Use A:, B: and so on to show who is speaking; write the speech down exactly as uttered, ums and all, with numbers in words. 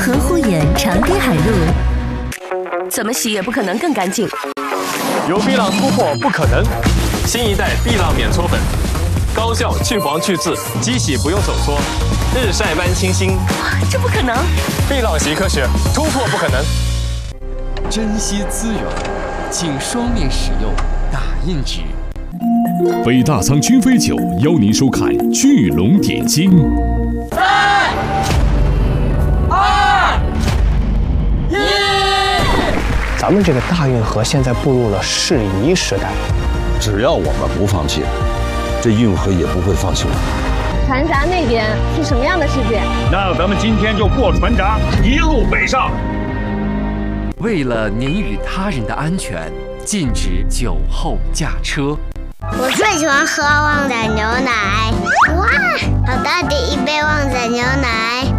A: 河护眼长堤海露，怎么洗也不可能更干净。
B: 有碧浪突破不可能，新一代碧浪免搓粉，高效去黄去渍，机洗不用手搓，日晒般清新。
A: 这不可能！
B: 碧浪洗科学，突破不可能。
C: 珍惜资源，请双面使用打印纸。
D: 北大仓君飞酒邀您收看《聚龙点睛》。
E: 三、二、一。
F: 咱们这个大运河现在步入了适宜时代，
G: 只要我们不放弃，这运河也不会放弃我们。
H: 船闸那边是什么样的世界？
I: 那咱们今天就过船闸，一路北上。
C: 为了您与他人的安全，禁止酒后驾车。
J: 我最喜欢喝旺仔牛奶，哇，好大的一杯旺仔牛奶。